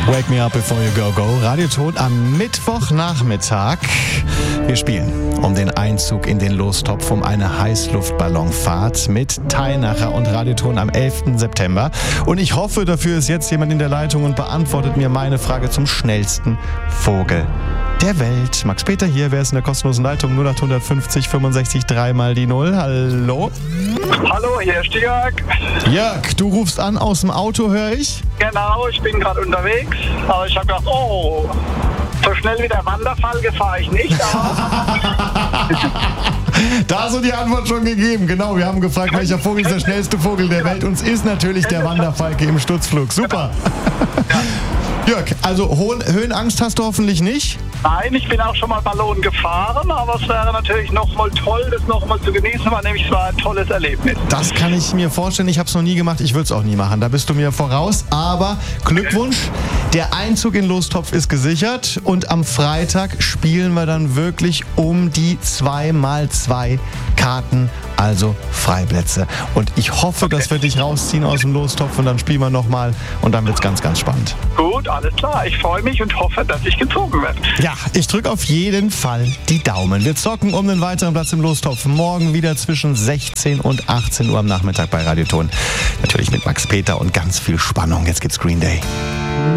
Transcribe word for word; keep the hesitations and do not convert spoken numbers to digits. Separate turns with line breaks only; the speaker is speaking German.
Wake Me Up Before You Go Go. Radioton am Mittwochnachmittag. Wir spielen um den Einzug in den Lostopf, um eine Heißluftballonfahrt mit Teilnacher und Radioton am elften September. Und ich hoffe, dafür ist jetzt jemand in der Leitung und beantwortet mir meine Frage zum schnellsten Vogel der Welt. Max Peter hier, wer ist in der kostenlosen Leitung? null acht fünfzig fünfundsechzig drei mal die null. Hallo?
Hallo, hier ist Jörg.
Jörg, du rufst an aus dem Auto, höre ich?
Genau, ich bin gerade unterwegs. Aber ich habe gedacht, oh, so schnell wie der Wanderfalke fahre ich nicht.
Da hast du die Antwort schon gegeben. Genau, wir haben gefragt, welcher Vogel ist der schnellste Vogel der Welt. Uns ist natürlich der Wanderfalke im Sturzflug. Super. Ja. Jörg, also Ho- Höhenangst hast du hoffentlich nicht?
Nein, ich bin auch schon mal Ballon gefahren, aber es wäre natürlich nochmal toll, das nochmal zu genießen, weil nämlich es war ein tolles Erlebnis.
Das kann ich mir vorstellen. Ich habe es noch nie gemacht, ich würde es auch nie machen. Da bist du mir voraus. Aber Glückwunsch, der Einzug in Lostopf ist gesichert und am Freitag spielen wir dann wirklich um die zwei mal zwei Karten, also Freiplätze. Und ich hoffe,
Okay.
dass wir dich rausziehen aus dem Lostopf und dann spielen wir nochmal und dann wird es ganz, ganz spannend.
Gut, alles klar. Ich freue mich und hoffe, dass ich gezogen werde.
Ja, ich drücke auf jeden Fall die Daumen. Wir zocken um den weiteren Platz im Lostopf. Morgen wieder zwischen sechzehn und achtzehn Uhr am Nachmittag bei Radioton. Natürlich mit Max Peter und ganz viel Spannung. Jetzt gibt's Green Day.